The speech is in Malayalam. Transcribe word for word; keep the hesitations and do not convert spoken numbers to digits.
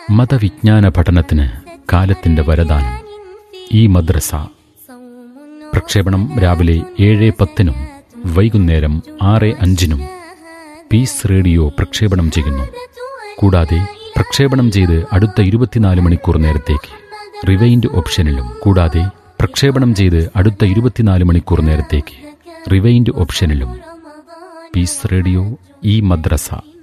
മതവിജ്ഞാന പഠനത്തിന് കാലത്തിന്റെ വരദാനം ഈ മദ്രസ. പ്രക്ഷേപണം രാവിലെ ഏഴ് പത്തിനും വൈകുന്നേരം ആറ് അഞ്ചിനും പീസ് റേഡിയോ പ്രക്ഷേപണം ചെയ്യുന്നു. കൂടാതെ പ്രക്ഷേപണം ചെയ്ത് അടുത്ത ഇരുപത്തിനാല് മണിക്കൂർ നേരത്തേക്ക് റിവൈൻഡ് ഓപ്ഷനിലും കൂടാതെ പ്രക്ഷേപണം ചെയ്ത് അടുത്ത ഇരുപത്തിനാല് മണിക്കൂർ നേരത്തേക്ക് റിവൈൻഡ് ഓപ്ഷനിലും പീസ് റേഡിയോ ഈ മദ്രസ.